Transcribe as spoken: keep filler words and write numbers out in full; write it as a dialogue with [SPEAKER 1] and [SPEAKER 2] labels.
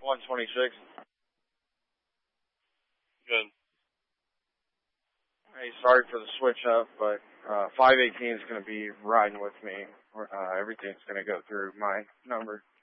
[SPEAKER 1] one twenty-six.
[SPEAKER 2] Good.
[SPEAKER 1] Hey, sorry for the switch up, but uh, five eighteen is going to be riding with me. Uh, everything's going to go through my number.